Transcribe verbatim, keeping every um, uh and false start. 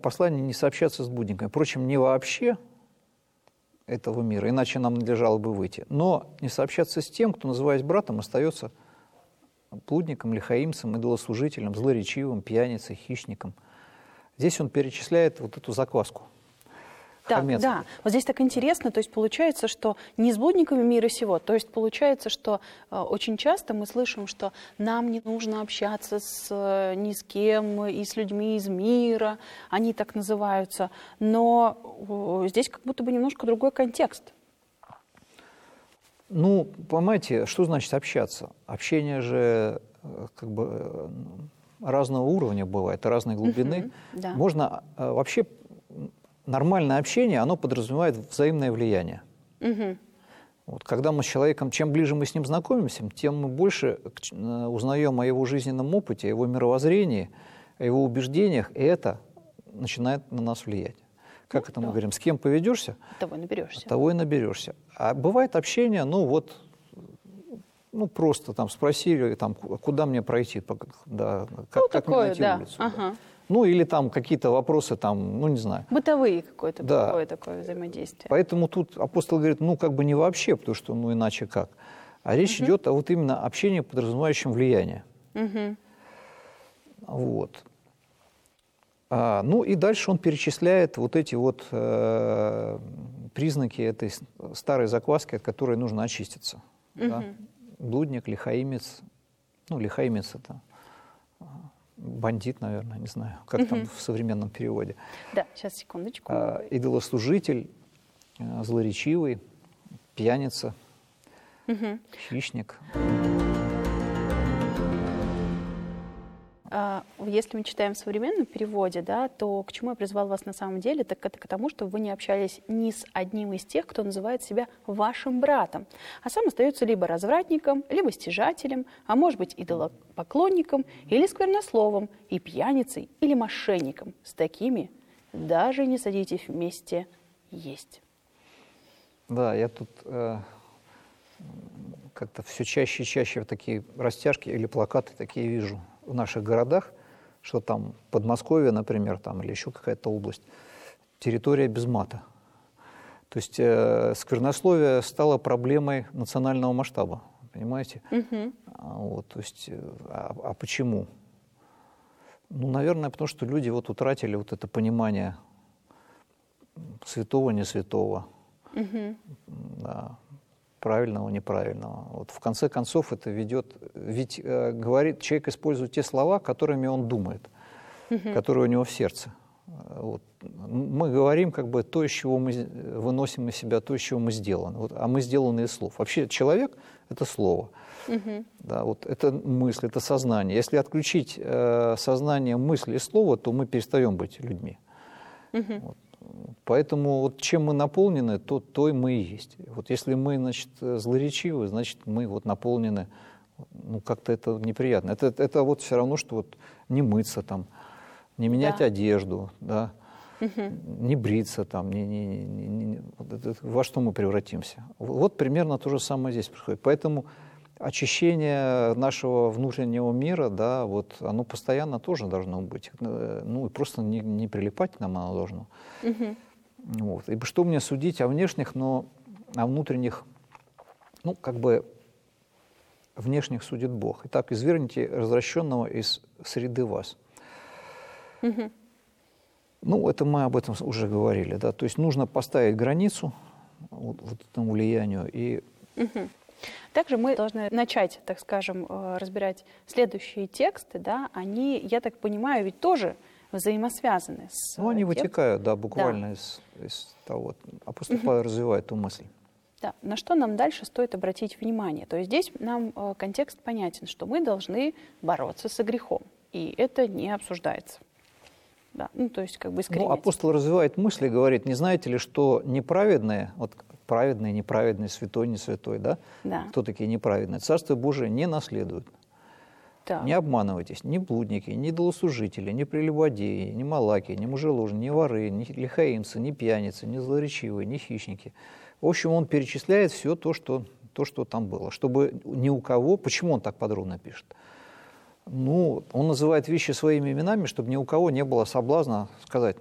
послание не сообщаться с блудниками. Впрочем, не вообще этого мира, иначе нам надлежало бы выйти, но не сообщаться с тем, кто, называясь братом, остается блудником, лихаимцем, идолослужителем, злоречивым, пьяницей, хищником. Здесь он перечисляет вот эту закваску. Так, да, вот здесь так интересно, то есть получается, что не с блудниками мира сего, то есть получается, что э, очень часто мы слышим, что нам не нужно общаться с э, ни с кем и с людьми из мира, они так называются, но э, здесь как будто бы немножко другой контекст. Ну, понимаете, что значит общаться? Общение же э, как бы э, разного уровня бывает, разной глубины. Uh-huh, да. Можно э, вообще... Нормальное общение, оно подразумевает взаимное влияние. Угу. Вот, когда мы с человеком, чем ближе мы с ним знакомимся, тем мы больше узнаем о его жизненном опыте, о его мировоззрении, о его убеждениях, и это начинает на нас влиять. Как ну, это мы да. говорим? С кем поведешься, того и наберешься. Того и наберешься. А бывает общение, ну вот, ну просто там спросили, там, куда мне пройти, да, как, ну, как такое, мне найти да. улицу. Ага. Да. Ну, или там какие-то вопросы, там, ну, не знаю. Бытовые какое-то да. бытовое такое взаимодействие. Поэтому тут апостол говорит, ну, как бы не вообще, потому что, ну, иначе как. А речь угу. идет о вот именно общении, подразумевающем влияние. Угу. Вот. А, ну, и дальше он перечисляет вот эти вот э, признаки этой старой закваски, от которой нужно очиститься. Угу. Да? Блудник, лихаимец. Ну, лихаимец это... бандит, наверное, не знаю, как uh-huh. там в современном переводе. Да, сейчас, секундочку. А, идолослужитель, а, злоречивый, пьяница, uh-huh. хищник. А, если мы читаем в современном переводе, да, то к чему я призвал вас на самом деле, так это к тому, чтобы вы не общались ни с одним из тех, кто называет себя вашим братом, а сам остается либо развратником, либо стяжателем, а может быть идолопоклонником, или сквернословом, и пьяницей, или мошенником. С такими даже не садитесь вместе есть. Да, я тут э, как-то все чаще и чаще такие растяжки или плакаты такие вижу в наших городах, что там Подмосковье, например, там, или еще какая-то область, территория без мата. То есть э, сквернословие стало проблемой национального масштаба, понимаете? Угу. А, вот, то есть, а, а почему? Ну, наверное, потому что люди вот утратили вот это понимание святого, не святого, угу. да, правильного, неправильного. Вот в конце концов это ведет, ведь э, говорит, человек использует те слова, которыми он думает, uh-huh. которые у него в сердце. Вот. Мы говорим как бы то, из чего мы выносим из себя, то, из чего мы сделаны. Вот, а мы сделаны из слов. Вообще человек – это слово. Uh-huh. Да, вот, это мысль, это сознание. Если отключить э, сознание, мысли и слова, то мы перестаем быть людьми. Uh-huh. Вот. Поэтому вот чем мы наполнены, то, то и мы и есть. Вот если мы, значит, злоречивы, значит, мы вот наполнены, ну, как-то это неприятно. Это, это вот все равно, что вот не мыться там, не менять да. одежду, да, угу. не бриться там, не, не, не, не, вот это, во что мы превратимся. Вот примерно то же самое здесь происходит. Поэтому очищение нашего внутреннего мира, да, вот оно постоянно тоже должно быть. Ну, и просто не, не прилипать к нам оно должно. Угу. Вот. И что мне судить о внешних, но о внутренних, ну, как бы внешних судит Бог. Итак, извергните развращенного из среды вас. Угу. Ну, это мы об этом уже говорили, да. То есть нужно поставить границу вот, вот этому влиянию и... Угу. Также мы должны начать, так скажем, разбирать следующие тексты, да, они, я так понимаю, ведь тоже взаимосвязаны с... Ну, они тем... вытекают, да, буквально да. Из, из того. Апостол Павел угу. развивает эту мысль. Да, на что нам дальше стоит обратить внимание? То есть здесь нам э, контекст понятен, что мы должны бороться со грехом, и это не обсуждается. Да, ну, то есть как бы искоренять. Ну, апостол развивает мысли и говорит, не знаете ли, что неправедные, вот праведные, неправедные, святой, не святой, да? Да. Кто такие неправедные? Царство Божие не наследуют. Да. Не обманывайтесь, ни блудники, ни идолослужители, ни прелюбодеи, ни малаки, ни мужеложи, ни воры, ни лихаимцы, ни пьяницы, ни злоречивые, ни хищники. В общем, он перечисляет все то, что, то, что там было, чтобы ни у кого... Почему он так подробно пишет? Ну, он называет вещи своими именами, чтобы ни у кого не было соблазна сказать,